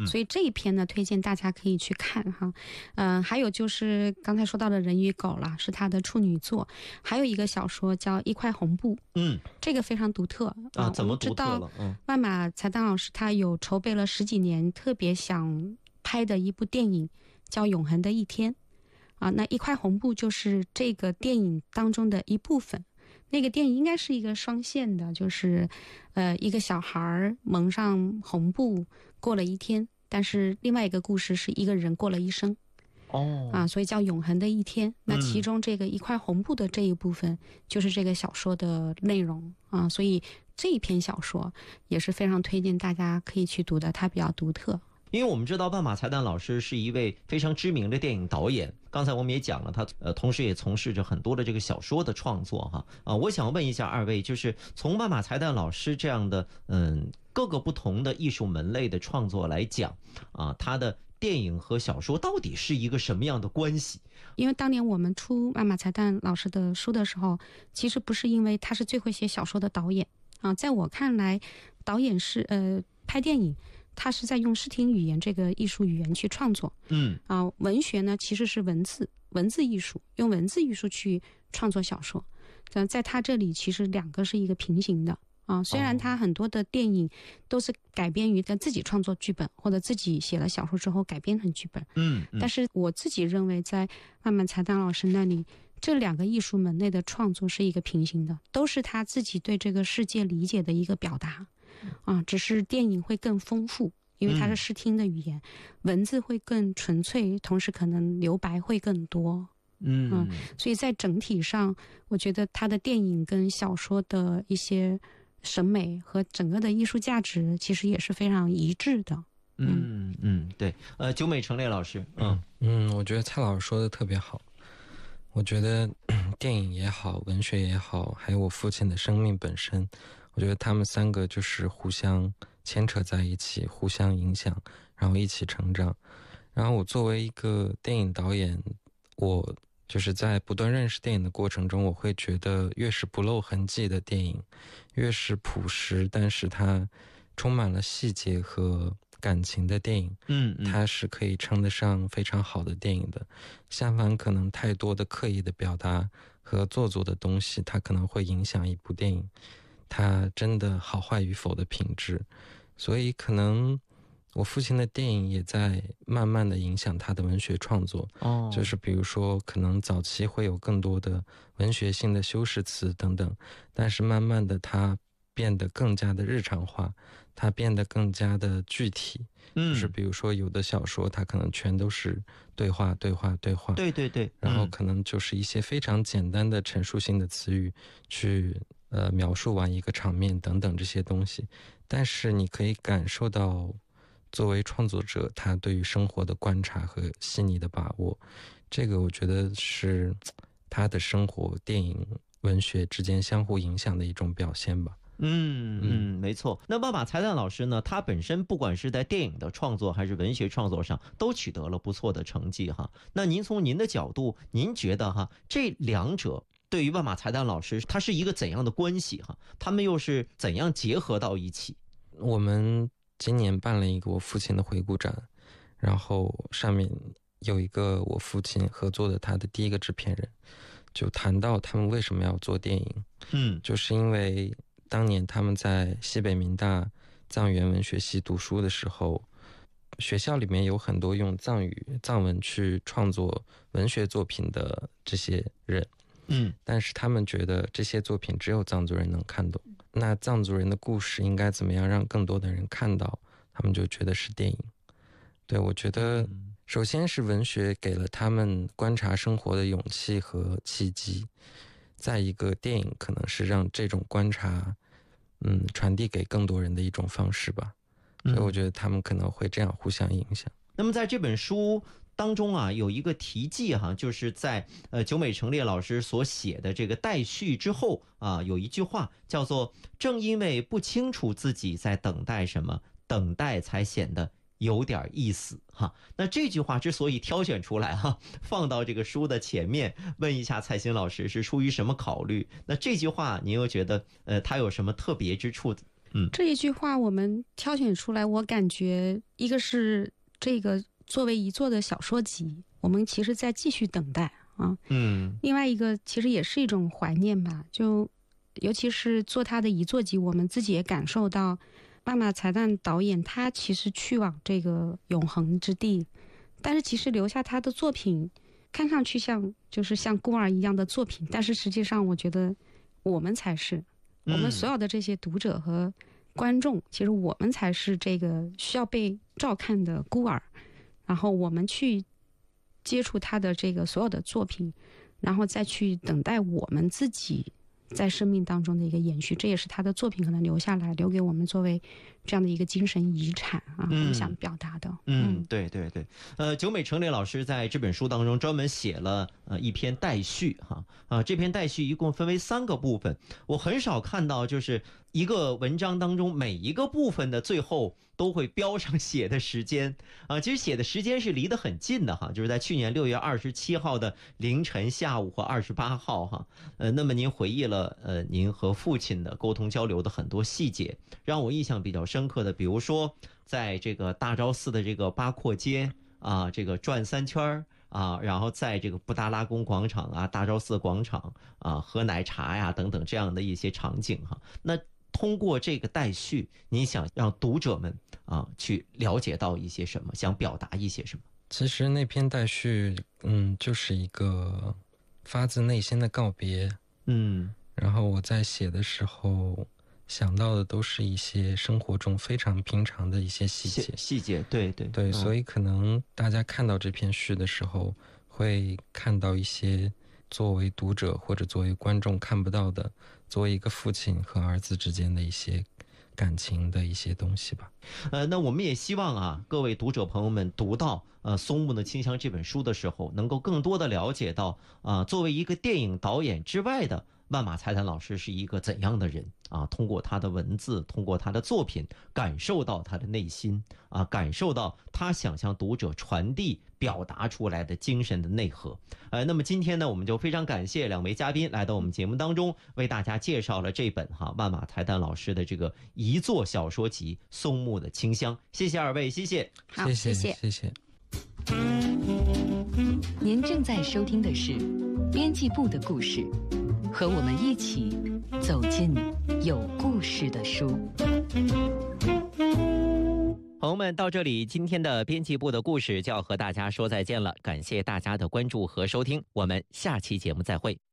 所以这一篇呢，推荐大家可以去看哈。还有就是刚才说到的人与狗了，是他的处女作。还有一个小说叫《一块红布》，这个非常独特啊。怎么独特了？ 万马才旦老师他有筹备了10几年，特别想拍的一部电影，叫《永恒的一天》啊。那一块红布就是这个电影当中的一部分。那个电影应该是一个双线的，就是一个小孩蒙上红布过了一天，但是另外一个故事是一个人过了一生。所以叫永恒的一天。那其中这个一块红布的这一部分就是这个小说的内容啊，所以这一篇小说也是非常推荐大家可以去读的，它比较独特。 因为我们知道万马才旦老师是一位非常知名的电影导演，刚才我们也讲了，他同时也从事着很多的这个小说的创作哈。我想问一下二位，就是从万马才旦老师这样的各个不同的艺术门类的创作来讲啊，他的电影和小说到底是一个什么样的关系？ 因为当年我们出万马才旦老师的书的时候，其实不是因为他是最会写小说的导演啊，在我看来，导演是拍电影。他是在用视听语言这个艺术语言去创作，文学呢其实是文字艺术，用文字艺术去创作小说，在他这里其实两个是一个平行的啊。虽然他很多的电影都是改编于他自己创作剧本，或者自己写了小说之后改编成剧本，但是我自己认为在万马才旦老师那里，这两个艺术门类的创作是一个平行的，都是他自己对这个世界理解的一个表达。只是电影会更丰富，因为它是视听的语言，文字会更纯粹，同时可能留白会更多。所以在整体上，我觉得他的电影跟小说的一些审美和整个的艺术价值，其实也是非常一致的。 对。九美成烈老师， 我觉得蔡老师说的特别好。我觉得电影也好，文学也好，还有我父亲的生命本身，我觉得他们三个就是互相牵扯在一起，互相影响，然后一起成长。然后我作为一个电影导演，我就是在不断认识电影的过程中，我会觉得越是不露痕迹的电影，越是朴实，但是它充满了细节和感情的电影，它是可以称得上非常好的电影的。相反，可能太多的刻意的表达和做作的东西，它可能会影响一部电影它真的好坏与否的品质。所以可能我父亲的电影也在慢慢的影响他的文学创作。就是比如说可能早期会有更多的文学性的修饰词等等，但是慢慢的他变得更加的日常化，它变得更加的具体。就是比如说有的小说它可能全都是对话，对，然后可能就是一些非常简单的陈述性的词语去描述完一个场面等等这些东西，但是你可以感受到作为创作者他对于生活的观察和细腻的把握，这个我觉得是他的生活、电影、文学之间相互影响的一种表现吧。 没错。那万马才旦老师呢，他本身不管是在电影的创作还是文学创作上都取得了不错的成绩哈。那您从您的角度，您觉得哈这两者对于万马才旦老师他是一个怎样的关系哈？他们又是怎样结合到一起？ 我们今年办了一个我父亲的回顾展，然后上面有一个我父亲合作的他的第一个制片人，就谈到他们为什么要做电影。就是因为当年他们在西北民大藏语言文学系读书的时候，学校里面有很多用藏语藏文去创作文学作品的这些人，但是他们觉得这些作品只有藏族人能看懂，那藏族人的故事应该怎么样让更多的人看到，他们就觉得是电影。对，我觉得首先是文学给了他们观察生活的勇气和契机，再一个电影可能是让这种观察传递给更多人的一种方式吧。所以我觉得他们可能会这样互相影响。 那么在这本书当中啊，有一个题记哈，就是在九美成烈老师所写的这个待续之后啊，有一句话叫做正因为不清楚自己在等待什么，等待才显得有点意思哈。那这句话之所以挑选出来哈，放到这个书的前面，问一下蔡新老师是出于什么考虑？那这句话您又觉得它有什么特别之处？ 这一句话我们挑选出来，我感觉一个是这个作为一作的小说集，我们其实在继续等待啊。另外一个其实也是一种怀念吧，就尤其是做他的遗作集，我们自己也感受到万马才旦导演他其实去往这个永恒之地，但是其实留下他的作品看上去就是像孤儿一样的作品，但是实际上我觉得我们才是我们所有的这些读者和观众，其实我们才是这个需要被照看的孤儿，然后我们去接触他的这个所有的作品，然后再去等待我们自己在生命当中的一个延续，这也是他的作品可能留下来留给我们作为这样的一个精神遗产啊，我们想表达的。 对对对，久美成烈老师在这本书当中专门写了一篇代序这篇代序一共分为3个部分，我很少看到就是一个文章当中每一个部分的最后都会标上写的时间其实写的时间是离得很近的就是在去年6月27号的凌晨下午和28号那么您回忆了您和父亲的沟通交流的很多细节，让我印象比较深刻的，比如说在这个大昭寺的这个八廓街这个转3圈然后在这个布达拉宫广场大昭寺广场喝奶茶呀等等这样的一些场景那通过这个代序，你想让读者们去了解到一些什么，想表达一些什么？ 其实那篇代序就是一个发自内心的告别然后我在写的时候想到的都是一些生活中非常平常的一些细节，对，所以可能大家看到这篇序的时候，会看到一些作为读者或者作为观众看不到的，作为一个父亲和儿子之间的一些感情的一些东西吧。 那我们也希望各位读者朋友们读到松木的清香这本书的时候，能够更多的了解到作为一个电影导演之外的万马才旦老师是一个怎样的人通过他的文字，通过他的作品，感受到他的内心感受到他想向读者传递表达出来的精神的内核。那么今天呢，我们就非常感谢2位嘉宾来到我们节目当中，为大家介绍了这本万马才旦老师的这个遗作小说集《松木的清香》。谢谢2位，谢谢。 好，谢谢。 您正在收听的是编辑部的故事，和我们一起走进有故事的书。 朋友们，到这里，今天的编辑部的故事就要和大家说再见了。感谢大家的关注和收听，我们下期节目再会。